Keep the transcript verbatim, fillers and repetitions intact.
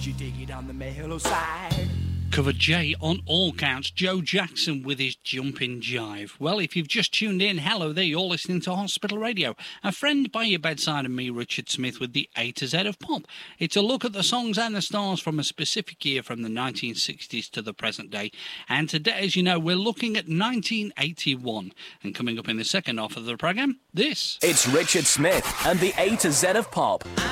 as you dig it on the mellow side. Cover J on all counts, Joe Jackson with his jumping jive. Well, if you've just tuned in, hello there, you're listening to Hospital Radio, a friend by your bedside, and me, Richard Smith, with the A to Z of pop. It's a look at the songs and the stars from a specific year from the nineteen sixties to the present day. And today, as you know, we're looking at nineteen eighty-one. And coming up in the second half of the programme, this. It's Richard Smith and the A to Z of pop.